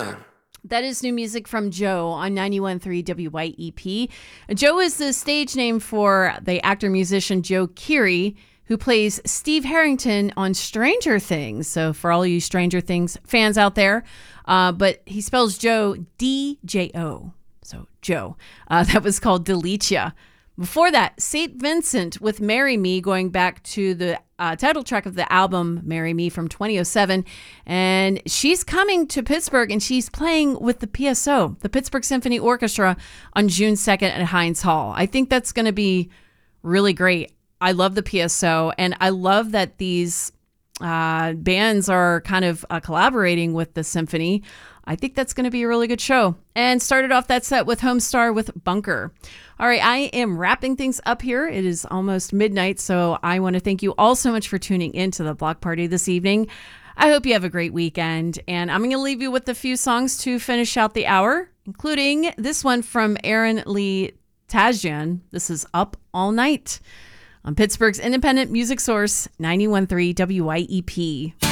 done. That is new music from Joe on 91.3 WYEP. Joe is the stage name for the actor-musician Joe Keery, who plays Steve Harrington on Stranger Things. So for all you Stranger Things fans out there, but he spells Joe D-J-O. So Joe. That was called Delicia. Before that, St. Vincent with Marry Me, going back to the title track of the album Marry Me from 2007. And she's coming to Pittsburgh and she's playing with the PSO, the Pittsburgh Symphony Orchestra, on June 2nd at Heinz Hall. I think that's going to be really great. I love the PSO, and I love that these bands are kind of collaborating with the symphony. I think that's going to be a really good show. And started off that set with Homestar with Bunker. All right, I am wrapping things up here. It is almost midnight, so I want to thank you all so much for tuning into the Block Party this evening. I hope you have a great weekend, and I'm going to leave you with a few songs to finish out the hour, including this one from Aaron Lee Tasjan. This is Up All Night on Pittsburgh's independent music source, 91.3 WYEP.